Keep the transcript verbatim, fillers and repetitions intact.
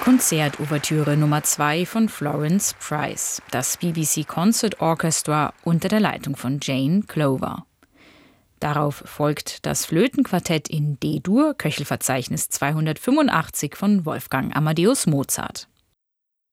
Konzertouvertüre Nummer zwei von Florence Price, das B B C Concert Orchestra unter der Leitung von Jane Clover. Darauf folgt das Flötenquartett in D-Dur, Köchelverzeichnis zweihundertfünfundachtzig von Wolfgang Amadeus Mozart.